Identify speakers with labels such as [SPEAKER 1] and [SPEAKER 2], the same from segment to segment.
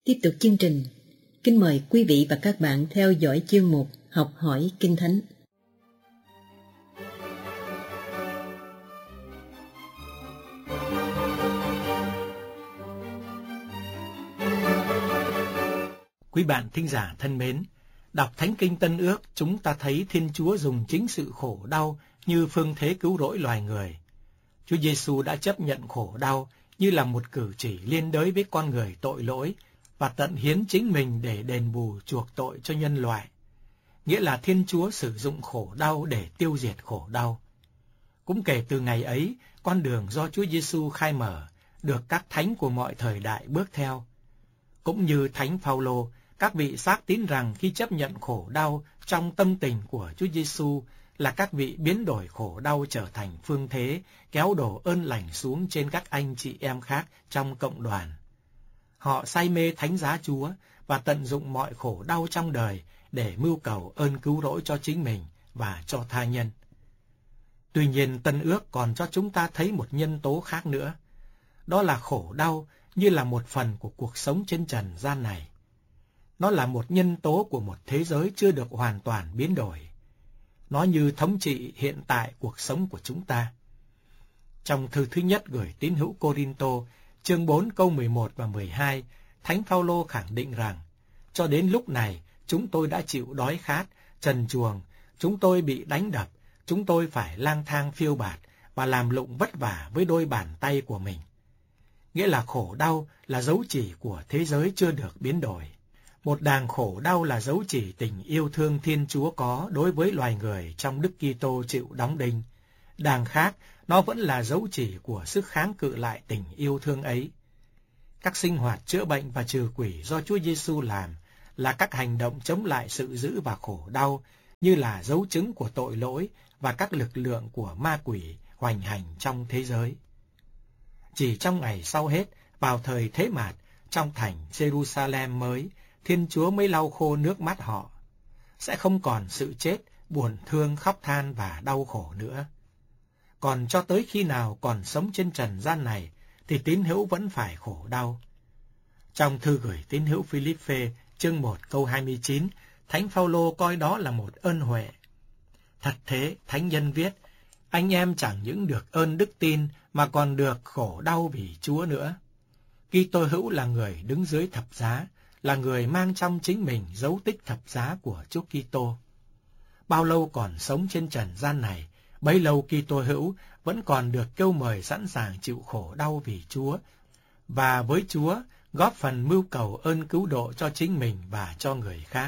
[SPEAKER 1] Tiếp tục chương trình, kính mời quý vị và các bạn theo dõi chương mục Học hỏi Kinh Thánh.
[SPEAKER 2] Quý bạn thính giả thân mến, đọc Thánh Kinh Tân Ước, chúng ta thấy Thiên Chúa dùng chính sự khổ đau như phương thế cứu rỗi loài người. Chúa Giêsu đã chấp nhận khổ đau như là một cử chỉ liên đới với con người tội lỗi và tận hiến chính mình để đền bù chuộc tội cho nhân loại. Nghĩa là Thiên Chúa sử dụng khổ đau để tiêu diệt khổ đau. Cũng kể từ ngày ấy, con đường do Chúa Giêsu khai mở được các thánh của mọi thời đại bước theo. Cũng như Thánh Phaolô, các vị xác tín rằng khi chấp nhận khổ đau trong tâm tình của Chúa Giêsu là các vị biến đổi khổ đau trở thành phương thế kéo đổ ơn lành xuống trên các anh chị em khác trong cộng đoàn. Họ say mê thánh giá Chúa và tận dụng mọi khổ đau trong đời để mưu cầu ơn cứu rỗi cho chính mình và cho tha nhân. Tuy nhiên, Tân Ước còn cho chúng ta thấy một nhân tố khác nữa. Đó là khổ đau như là một phần của cuộc sống trên trần gian này. Nó là một nhân tố của một thế giới chưa được hoàn toàn biến đổi. Nó như thống trị hiện tại cuộc sống của chúng ta. Trong thư thứ nhất gửi tín hữu Cô-rin-tô, chương 4 câu 11 và 12, Thánh Phaolô khẳng định rằng, cho đến lúc này, chúng tôi đã chịu đói khát, trần truồng, chúng tôi bị đánh đập, chúng tôi phải lang thang phiêu bạt và làm lụng vất vả với đôi bàn tay của mình. Nghĩa là khổ đau là dấu chỉ của thế giới chưa được biến đổi. Một đàng khổ đau là dấu chỉ tình yêu thương Thiên Chúa có đối với loài người trong Đức Kitô chịu đóng đinh. Đàng khác, nó vẫn là dấu chỉ của sức kháng cự lại tình yêu thương ấy. Các sinh hoạt chữa bệnh và trừ quỷ do Chúa Giêsu làm là các hành động chống lại sự dữ và khổ đau, như là dấu chứng của tội lỗi và các lực lượng của ma quỷ hoành hành trong thế giới. Chỉ trong ngày sau hết, vào thời thế mạt, trong thành Jerusalem mới, Thiên Chúa mới lau khô nước mắt họ. Sẽ không còn sự chết, buồn thương, khóc than và đau khổ nữa. Còn cho tới khi nào còn sống trên trần gian này, thì tín hữu vẫn phải khổ đau. Trong thư gửi tín hữu Philippe, chương 1 câu 29, Thánh Phaolô coi đó là một ơn huệ. Thật thế, Thánh nhân viết, anh em chẳng những được ơn đức tin mà còn được khổ đau vì Chúa nữa. Kitô hữu là người đứng dưới thập giá, là người mang trong chính mình dấu tích thập giá của Chúa Kitô. Bao lâu còn sống trên trần gian này, bấy lâu Kitô hữu vẫn còn được kêu mời sẵn sàng chịu khổ đau vì Chúa, và với Chúa góp phần mưu cầu ơn cứu độ cho chính mình và cho người khác.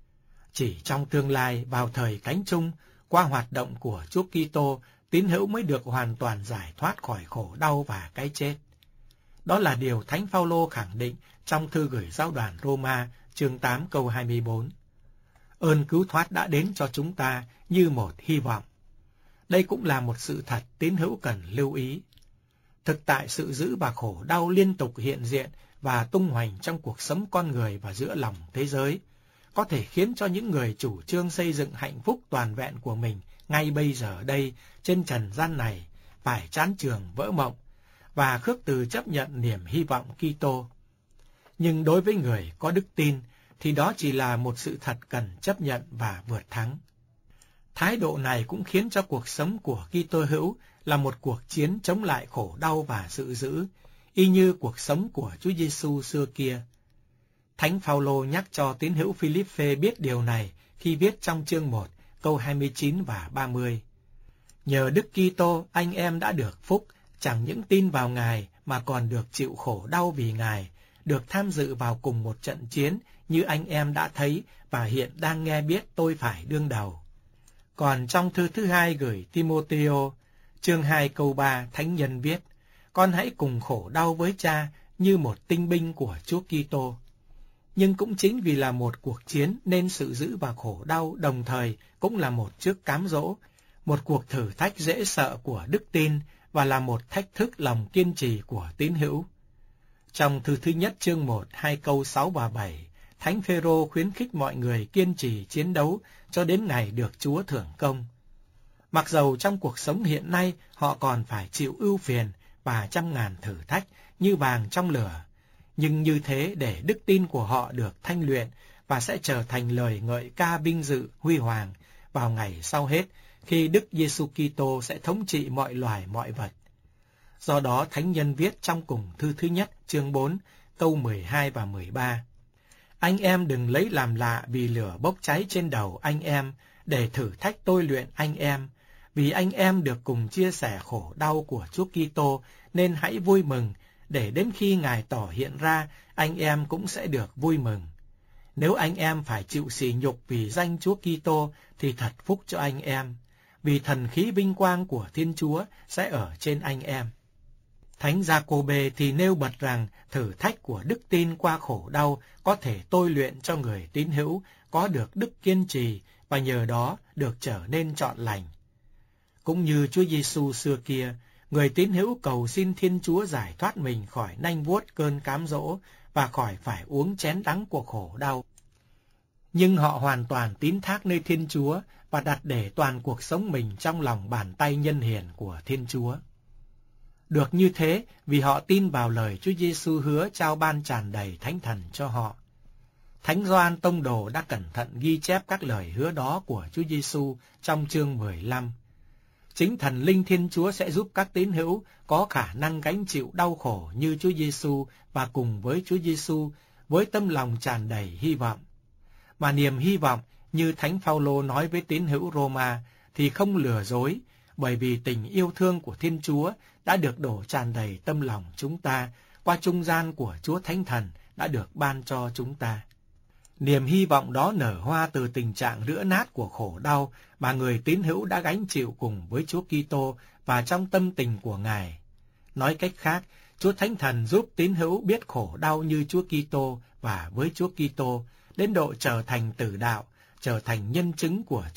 [SPEAKER 2] Chỉ trong tương lai, vào thời cánh chung, qua hoạt động của Chúa Kitô, tín hữu mới được hoàn toàn giải thoát khỏi khổ đau và cái chết. Đó là điều Thánh Phaolô khẳng định trong thư gửi giáo đoàn Roma, chương 8 câu 24. Ơn cứu thoát đã đến cho chúng ta như một hy vọng. Đây cũng là một sự thật tín hữu cần lưu ý. Thực tại sự dữ và khổ đau liên tục hiện diện và tung hoành trong cuộc sống con người và giữa lòng thế giới, có thể khiến cho những người chủ trương xây dựng hạnh phúc toàn vẹn của mình ngay bây giờ đây trên trần gian này phải chán chường vỡ mộng và khước từ chấp nhận niềm hy vọng Kitô. Nhưng đối với người có đức tin thì đó chỉ là một sự thật cần chấp nhận và vượt thắng. Thái độ này cũng khiến cho cuộc sống của Kitô hữu là một cuộc chiến chống lại khổ đau và sự dữ, y như cuộc sống của Chúa Giêsu xưa kia. Thánh Phaolô nhắc cho tín hữu Philippe biết điều này khi viết trong chương 1, câu 29 và 30. Nhờ Đức Kitô anh em đã được phúc, chẳng những tin vào Ngài mà còn được chịu khổ đau vì Ngài, được tham dự vào cùng một trận chiến như anh em đã thấy và hiện đang nghe biết tôi phải đương đầu. Còn trong thư thứ hai gửi Timôthêô, chương 2 câu 3, Thánh nhân viết, con hãy cùng khổ đau với cha như một tinh binh của Chúa Kitô. Nhưng cũng chính vì là một cuộc chiến nên sự dữ và khổ đau đồng thời cũng là một trước cám dỗ, một cuộc thử thách dễ sợ của đức tin và là một thách thức lòng kiên trì của tín hữu. Trong thư thứ nhất chương 1, 2 câu 6 và 7, Thánh Phêrô khuyến khích mọi người kiên trì chiến đấu cho đến ngày được Chúa thưởng công. Mặc dầu trong cuộc sống hiện nay họ còn phải chịu ưu phiền và trăm ngàn thử thách như vàng trong lửa, nhưng như thế để đức tin của họ được thanh luyện và sẽ trở thành lời ngợi ca vinh dự huy hoàng vào ngày sau hết, khi Đức Giêsu Kitô sẽ thống trị mọi loài mọi vật. Do đó thánh nhân viết trong cùng thư thứ nhất chương 4 câu 12 và 13: Anh em đừng lấy làm lạ vì lửa bốc cháy trên đầu anh em, để thử thách tôi luyện anh em. Vì anh em được cùng chia sẻ khổ đau của Chúa Kitô, nên hãy vui mừng, để đến khi Ngài tỏ hiện ra, anh em cũng sẽ được vui mừng. Nếu anh em phải chịu sỉ nhục vì danh Chúa Kitô, thì thật phúc cho anh em, vì thần khí vinh quang của Thiên Chúa sẽ ở trên anh em. Thánh Gia-cô-bê thì nêu bật rằng thử thách của đức tin qua khổ đau có thể tôi luyện cho người tín hữu có được đức kiên trì và nhờ đó được trở nên trọn lành. Cũng như Chúa Giêsu xưa kia, người tín hữu cầu xin Thiên Chúa giải thoát mình khỏi nanh vuốt cơn cám dỗ và khỏi phải uống chén đắng của khổ đau. Nhưng họ hoàn toàn tín thác nơi Thiên Chúa và đặt để toàn cuộc sống mình trong lòng bàn tay nhân hiền của Thiên Chúa. Được như thế vì họ tin vào lời Chúa Giêsu hứa trao ban tràn đầy Thánh Thần cho họ. Thánh Gioan Tông Đồ đã cẩn thận ghi chép các lời hứa đó của Chúa Giêsu trong chương 15. Chính Thần Linh Thiên Chúa sẽ giúp các tín hữu có khả năng gánh chịu đau khổ như Chúa Giêsu và cùng với Chúa Giêsu với tâm lòng tràn đầy hy vọng. Mà niềm hy vọng như Thánh Phaolô nói với tín hữu Roma thì không lừa dối, bởi vì tình yêu thương của Thiên Chúa đã được đổ tràn đầy tâm lòng chúng ta qua trung gian của Chúa Thánh Thần đã được ban cho chúng ta. Niềm hy vọng đó nở hoa từ tình trạng rữa nát của khổ đau mà người tín hữu đã gánh chịu cùng với Chúa Kitô và trong tâm tình của Ngài. Nói cách khác, Chúa Thánh Thần giúp tín hữu biết khổ đau như Chúa Kitô và với Chúa Kitô đến độ trở thành tử đạo, trở thành nhân chứng của